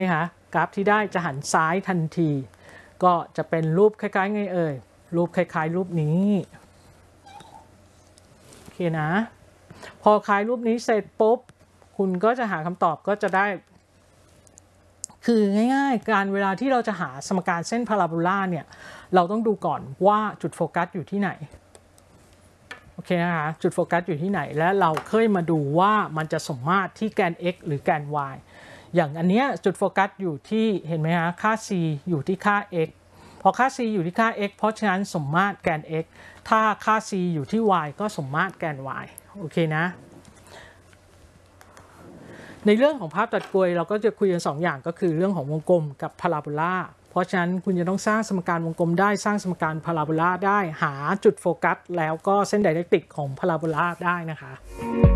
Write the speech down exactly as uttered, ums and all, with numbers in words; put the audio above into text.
นะคะกราฟที่ได้จะหันซ้ายทันทีก็จะเป็นรูปคล้ายๆไงเอ่ยรูปคล้ายๆรูปนี้โอเคนะพอคล้ายรูปนี้เสร็จปุ๊บคุณก็จะหาคำตอบก็จะได้คือง่ายๆการเวลาที่เราจะหาสมการเส้นพาราโบลาเนี่ยเราต้องดูก่อนว่าจุดโฟกัสอยู่ที่ไหนโอเคนะคะจุดโฟกัสอยู่ที่ไหนและเราเคยมาดูว่ามันจะสมมาตรที่แกน x หรือแกน y อย่างอันนี้จุดโฟกัสอยู่ที่เห็นไหมคะค่า c อยู่ที่ค่า x พอค่า c อยู่ที่ค่า x เพราะฉะนั้นสมมาตรแกน x ถ้าค่า c อยู่ที่ y ก็สมมาตรแกน y โอเคนะในเรื่องของภาพตัดกลวยเราก็จะคุยกันสองอย่างก็คือเรื่องของวงกลมกับพาราโบลาเพราะฉะนั้นคุณจะต้องสร้างสมการวงกลมได้สร้างสมการพาราโบลาได้หาจุดโฟกัสแล้วก็เส้นไดเรกติกของพาราโบลาได้นะคะ